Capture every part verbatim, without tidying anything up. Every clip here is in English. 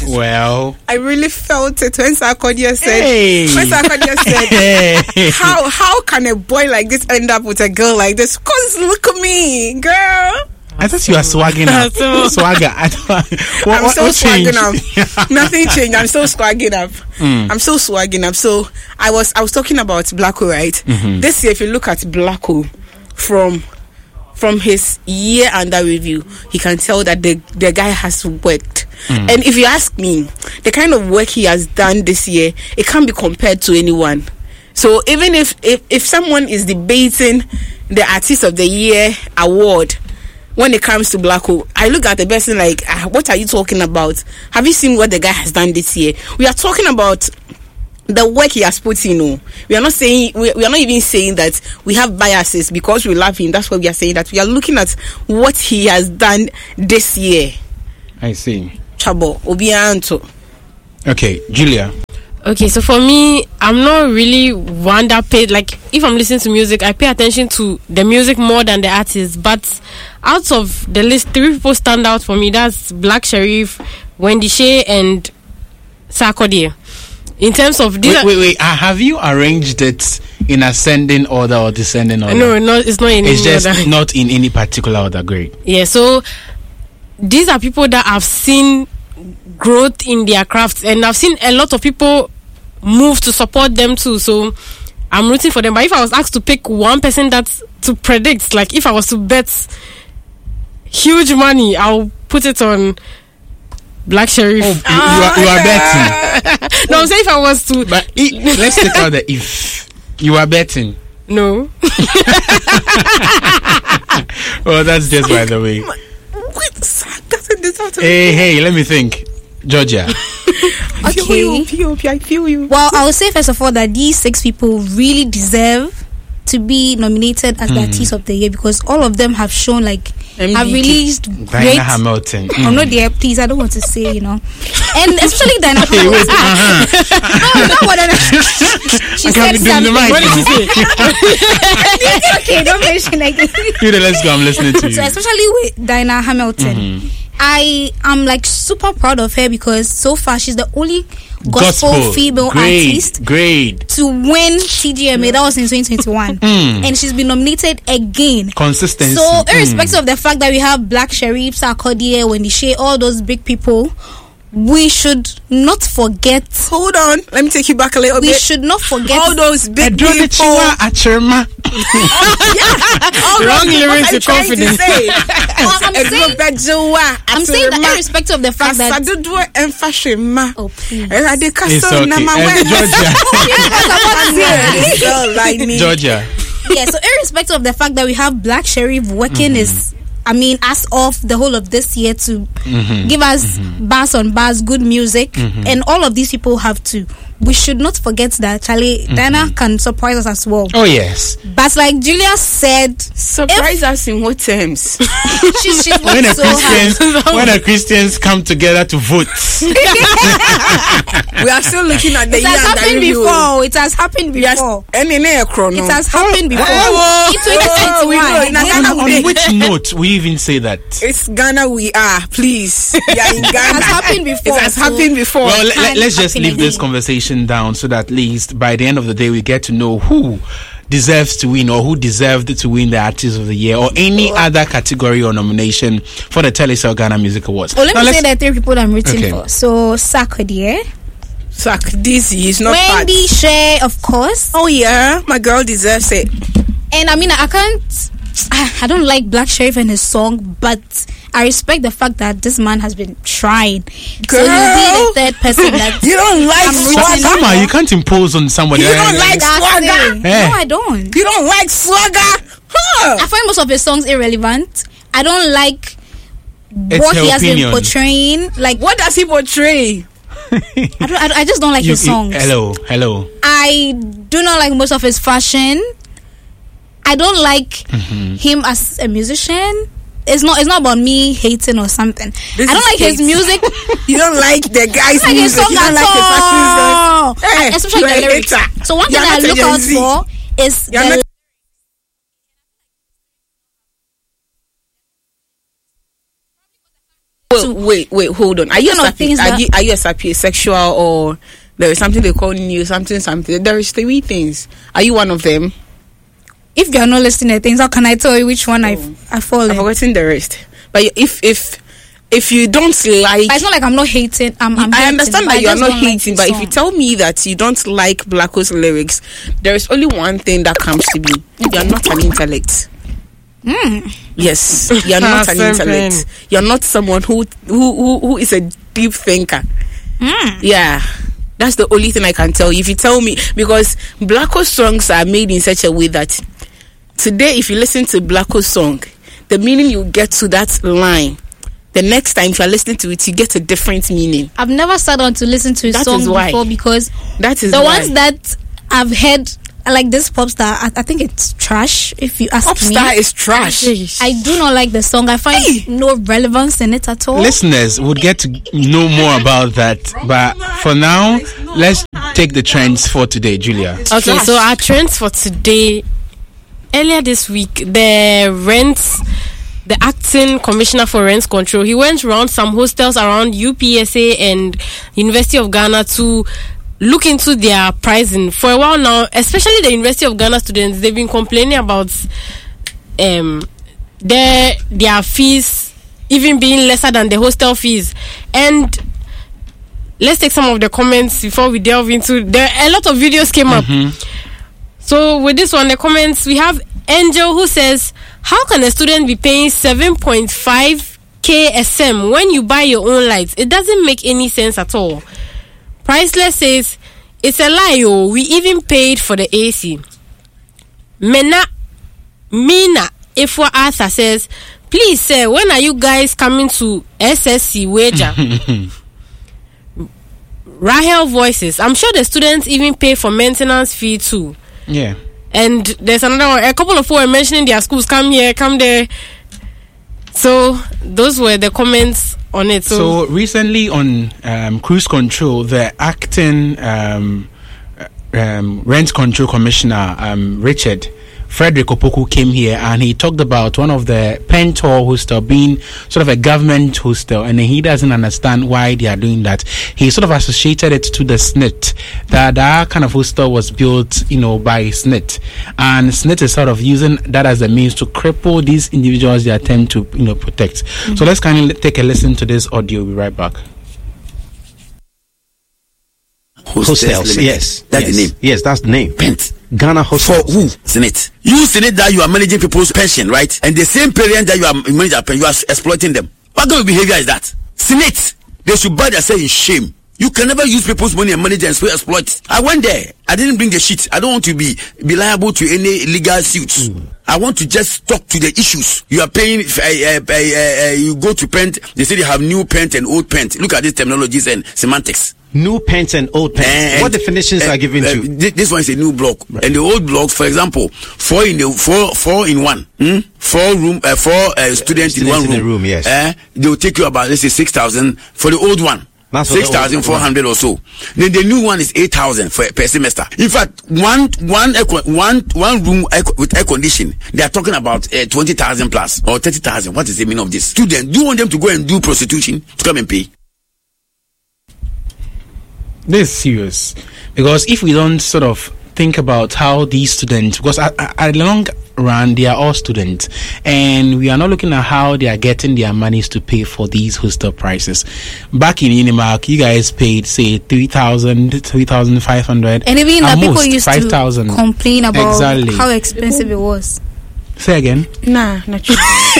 Well, I really felt it when Sarkodie said, hey. when Sarkodie said, how how can a boy like this end up with a girl like this? Cause look at me, girl. I thought you were swagging up. Swagger. I thought, what, I'm what, so what swagging changed? up. Nothing changed. I'm so swagging up. Mm. I'm so swagging up. So I was I was talking about Blacko, right? Mm-hmm. This year, if you look at Blacko from from his year under review, he can tell that the the guy has worked. Mm. And if you ask me, the kind of work he has done this year, it can't be compared to anyone. So even if if, if someone is debating the Artist of the Year award, when it comes to Blacko, I look at the person like, ah, what are you talking about? Have you seen what the guy has done this year? We are talking about the work he has put in. No, we are not saying we, we are not even saying that we have biases because we love him. That's why we are saying that we are looking at what he has done this year. I see. Chabo Obianto. Okay, Julia. Okay, so for me, I'm not really one that paid, like, if I'm listening to music, I pay attention to the music more than the artist. But out of the list, three people stand out for me. That's Black Sherif, Wendy Shay, and Sarkodie. In terms of these, wait, wait, wait. Uh, have you arranged it in ascending order or descending order? No, no, it's not in it's any just order. not in any particular order. Great. Yeah, so these are people that I've seen growth in their crafts, and I've seen a lot of people move to support them too. So I'm rooting for them. But if I was asked to pick one person that's to predict, like if I was to bet huge money, I'll put it on Black Sherif. Oh, you, ah, you, are, you are betting. No, I'm saying if I was to. But it, let's take out the if. You are betting. No. Well, that's just by the way. Wait, hey, hey, let me think. Georgia. I feel you, feel you, I feel you. Well, I would say first of all that these six people really deserve to be nominated as mm. the Artist of the Year because all of them have shown like M V P. Have released Diana great. Hamilton. Mm. I'm not there, please. I don't want to say, you know, and especially Diana hey, Hamilton. Wait, uh-huh. No, not what I She said something. What did she say? Okay, don't mention again. You let's go. I'm listening to you. So especially with Diana Hamilton. Mm-hmm. I am like super proud of her because so far she's the only gospel, gospel. female great, artist great. to win T G M A. That was in twenty twenty-one. Mm. And she's been nominated again. Consistency. So irrespective mm. of the fact that we have Black Sherif, Sarkodie, Wendy Shay, all those big people, we should not forget. Hold on, let me take you back a little we bit. We should not forget all those big people. Achirma. Wrong lyrics with confidence. Well, I'm, saying, I'm saying that irrespective of the fact that. Oh, please. It's okay. Georgia. Georgia. Yeah, so irrespective of the fact that we have Black Sherif working mm-hmm. is. I mean, as of the whole of this year to mm-hmm. give us mm-hmm. bars on bars, good music, mm-hmm. and all of these people have to. We should not forget that Charlie mm-hmm. Diana can surprise us as well. Oh yes, but like Julia said, surprise us in what terms? she's, she's when a so Christians when a Christians come together to vote. We are still looking at the it year has happened review. before. It has happened before. Yes. It has happened before. Oh, oh, we know. On, on which note we even say that? It's Ghana. We are please. We are in Ghana. It has happened before. It has so happened before. Well, let, let's just leave this conversation down so that at least by the end of the day we get to know who deserves to win or who deserved to win the Artist of the Year or any oh. other category or nomination for the Telecel Ghana Music Awards. Well, let now me say the three people I'm rooting okay. for. So Sarkodie, Sak Dizzy is not Wendy Shay, of course. Oh yeah, my girl deserves it. And I mean, I can't. I don't like Black Sherif and his song, but I respect the fact that this man has been trying. Girl. So he'll be the third person that you don't like swagger. Sama, you can't impose on somebody. You don't like swagger. Hey. No, I don't. You don't like swagger. Huh. I find most of his songs irrelevant. I don't like it's what he has opinion. been portraying. Like, what does he portray? I, don't, I, I just don't like you, his songs. You, hello, hello. I do not like most of his fashion. I don't like mm-hmm. him as a musician. It's not. It's not about me hating or something. This I don't like hate. his music. You don't like the guy's like music. His you don't like his fashion. Hey, especially the lyrics. Hater. So one thing I look out for is You're the not Well, wait, wait, hold on. Are you, a Kind of sapi- things are, that- you, are you a sapiosexual, or there is something they call new something something? There is three things. Are you one of them? If you are not listening to things, how can I tell you which one I I fall I've in? forgotten the rest. But if if if you don't like, But it's not like I'm not hating. I'm, I'm I hating, understand but that I you are just not don't like hating, the but if song. you tell me that you don't like Blacko's lyrics, there is only one thing that comes to me: you are not an intellect. Yes, you are not an Something. intellect. You are not someone who who who, who is a deep thinker. Yeah. That's the only thing I can tell you. If you tell me, because Blacko's songs are made in such a way that today, if you listen to Blacko's song, the meaning you get to that line, the next time if you are listening to it, you get a different meaning. I've never sat down to listen to his That song is why. before because That is the why. ones that I've heard, like this pop star, I, I think it's trash. If you ask Popstar me, is trash. I do not like the song. I find Hey. no relevance in it at all. Listeners would get to know more about that, but for now, let's take the trends for today, Julia. Okay, so our trends for today. Earlier this week, the rents, the acting commissioner for rents control, he went around some hostels around U P S A and University of Ghana to look into their pricing. For a while now, especially the University of Ghana students, they've been complaining about um their their fees even being lesser than the hostel fees. And let's take some of the comments before we delve into. There a lot of videos came up. So with this one, the comments, we have Angel who says, how can a student be paying seven point five K S M when you buy your own lights? It doesn't make any sense at all. Priceless says, it's a lie, oh, we even paid for the A C. Mena, Mina, Ifwa Arthur says, please sir, when are you guys coming to S S C wager? Rahel Voices, I'm sure the students even pay for maintenance fee too. Yeah. And there's another one. A couple of people were mentioning their schools. Come here, come there. So those were the comments on it. So, So recently on um, Cruise Control, the acting um, uh, um, rent control commissioner, um, Richard Frederick Opoku, came here and he talked about one of the Pentor hostel being sort of a government hostel, and he doesn't understand why they are doing that. He sort of associated it to the S N I T, that that kind of hostel was built, you know, by S N I T, and S N I T is sort of using that as a means to cripple these individuals they attempt to, you know, protect. Mm-hmm. So let's kind of take a listen to this audio. We'll be right back. Hostels, Hostels, yes. That's yes. the name. Yes, that's the name. Pent. Ghana For Hostels. who? Senate. You Senate that you are managing people's pension, right? And the same parent that you are managing their pension, you are exploiting them. What kind of behavior is that? Senate. They should buy themselves in shame. You can never use people's money and manage and exploit. I went there. I didn't bring the shit. I don't want to be, be liable to any legal suits. Mm. I want to just talk to the issues. You are paying, uh, uh, uh, uh, you go to Pent, they say they have new Pent and old Pent. Look at these terminologies and semantics. New pens and old pens. And, what definitions uh, are given uh, to? This, this one is a new block, right. And the old blocks, for example, four in the four four in one, hmm? four room, uh, four uh, students, students in one in room. The room, yes. Uh, they will take you about let's say six thousand for the old one. Six thousand four hundred or so. Then the new one is eight thousand for per semester. In fact, one one air, one one room air, with air condition, they are talking about uh, twenty thousand plus or thirty thousand. What is the meaning of this? Students, do you want them to go and do prostitution to come and pay? This is serious, because if we don't sort of think about how these students, because at, at the long run they are all students, and we are not looking at how they are getting their monies to pay for these hostel prices. Back in Unimark, you guys paid say three thousand, three thousand five hundred, and even that people used five to thousand. complain about Exactly. how expensive it was. Say again. Nah, not true.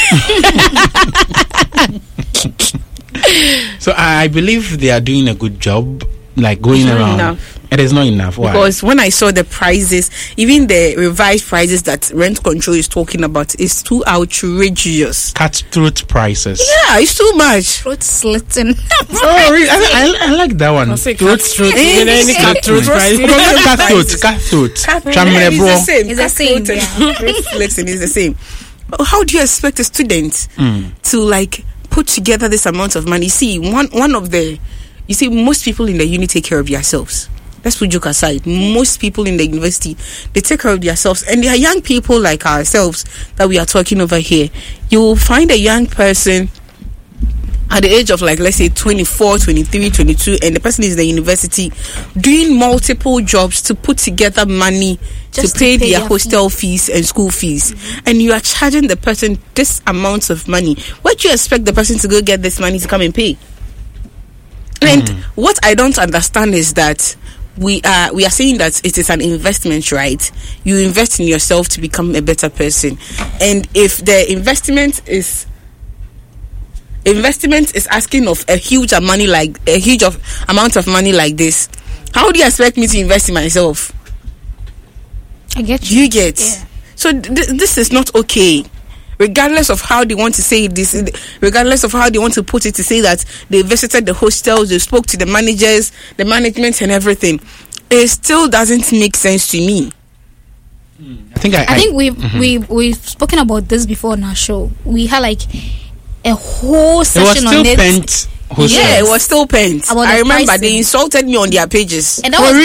So I believe they are doing a good job, like going It's not around. enough. It is not enough. Why? Because when I saw the prices, even the revised prices that rent control is talking about, is too outrageous. Cutthroat prices. Yeah, it's too much. Throat slitting. Oh, really? I, I, I like that one. say Throat- cutthroat. Eh, You know, any eh, cutthroat eh, price. eh, Cutthroat, cutthroat. Yeah, it's the same. It's the same, Cutthroat and throat flexing is the same. How do you expect a student Mm. to like put together this amount of money? See, one one of the, you see, most people in the uni take care of themselves. Let's put joke aside. Most people in the university, they take care of themselves, and they are young people like ourselves that we are talking over here. You will find a young person at the age of like let's say twenty-four, twenty-three, twenty-two, and the person is in the university doing multiple jobs to put together money Just to pay to pay their their hostel fees and school fees, mm-hmm. and you are charging the person this amount of money. Where do you expect the person to go get this money to come and pay? And mm. what I don't understand is that we are we are saying that it is an investment, right? You invest in yourself to become a better person, and if the investment is investment is asking of a huge amount money like a huge of amount of money like this, how do you expect me to invest in myself? I get you. you. You get Yeah. So th- this is not okay. Regardless of how they want to say this, regardless of how they want to put it, to say that they visited the hostels, they spoke to the managers, the management, and everything, it still doesn't make sense to me. I think I, I, I think we've mm-hmm. we've we've spoken about this before on our show. We had like a whole it was session still on it. pent. Hostel. Yeah, it was still pent. About I the remember pricing. they insulted me on their pages. And that Oh, was